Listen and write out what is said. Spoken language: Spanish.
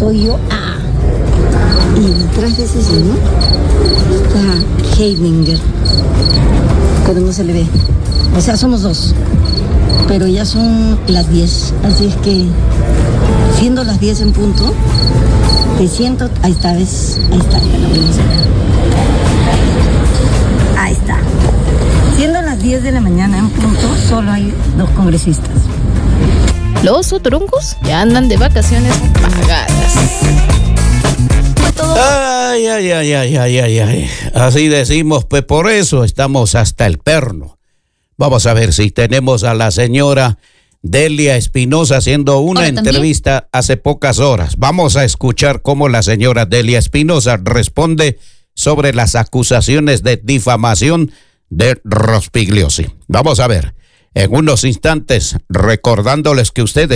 soy yo. Y detrás de ese señor está Heidinger, pero no se le ve. O sea, somos dos, pero ya son las 10, así es que, siendo las 10 en punto, te siento, ahí está, ¿ves? Ahí está, ya lo vemos acá. Ahí está. Siendo las 10 de la mañana en punto, solo hay 2 congresistas. Los otorungos ya andan de vacaciones pagadas. Ay. Así decimos, pues por eso estamos hasta el perno. Vamos a ver si tenemos a la señora Delia Espinosa haciendo una entrevista hace pocas horas. Vamos a escuchar cómo la señora Delia Espinosa responde sobre las acusaciones de difamación de Rospigliosi. Vamos a ver, en unos instantes, recordándoles que ustedes